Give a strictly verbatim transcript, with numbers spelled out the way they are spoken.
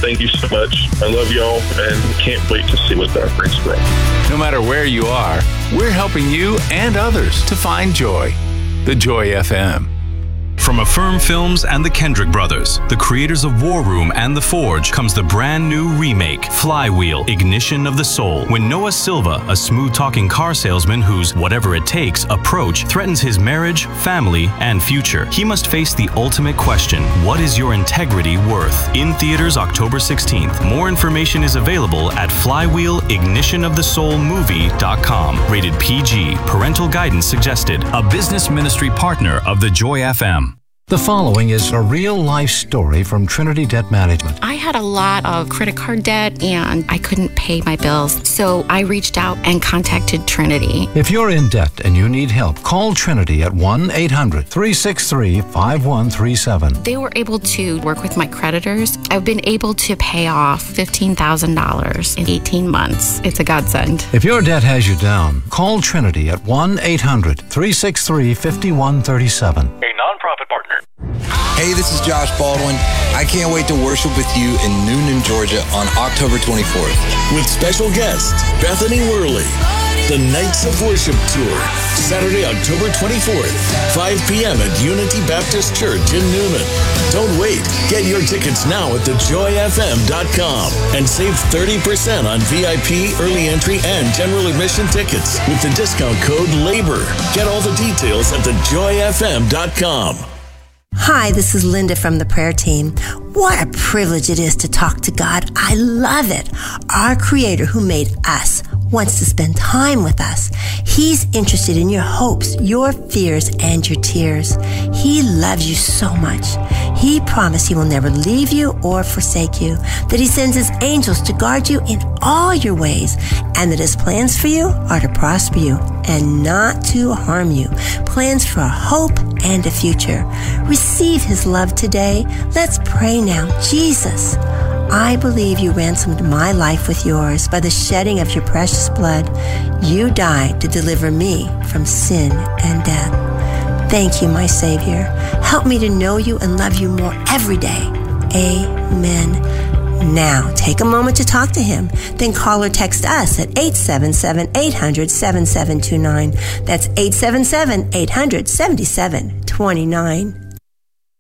Thank you so much. I love y'all and can't wait to see what that brings for us. No matter where you are, we're helping you and others to find joy. The Joy F M. From Affirm Films and the Kendrick Brothers, the creators of War Room and The Forge, comes the brand new remake, Flywheel, Ignition of the Soul. When Noah Silva, a smooth-talking car salesman whose whatever it takes approach threatens his marriage, family, and future, he must face the ultimate question: what is your integrity worth? In theaters October sixteenth. More information is available at flywheel ignition of the soul movie dot com. Rated P G. Parental guidance suggested. A business ministry partner of the Joy F M. The following is a real-life story from Trinity Debt Management. I had a lot of credit card debt and I couldn't pay my bills, so I reached out and contacted Trinity. If you're in debt and you need help, call Trinity at one eight hundred three six three five one three seven. They were able to work with my creditors. I've been able to pay off fifteen thousand dollars in eighteen months. It's a godsend. If your debt has you down, call Trinity at one eight hundred three six three five one three seven. A nonprofit partner. Hey, this is Josh Baldwin. I can't wait to worship with you in Noonan, Georgia on October twenty-fourth. With special guest, Bethany Worley. The Nights of Worship Tour, Saturday, October twenty-fourth, five p.m. at Unity Baptist Church in Noonan. Don't wait. Get your tickets now at the joy f m dot com and save thirty percent on V I P, early entry, and general admission tickets with the discount code LABOR. Get all the details at the joy f m dot com. Hi, this is Linda from the prayer team. What a privilege it is to talk to God. I love it. Our Creator who made us wants to spend time with us. He's interested in your hopes, your fears, and your tears. He loves you so much. He promised He will never leave you or forsake you, that He sends His angels to guard you in all your ways, and that His plans for you are to prosper you and not to harm you. Plans for a hope and a future. Receive His love today. Let's pray now. Jesus, I believe You ransomed my life with Yours by the shedding of Your precious blood. You died to deliver me from sin and death. Thank You, my Savior. Help me to know You and love You more every day. Amen. Now, take a moment to talk to Him. Then call or text us at eight seven seven, eight hundred, seven seven two nine. That's eight seven seven, eight hundred, seven seven two nine.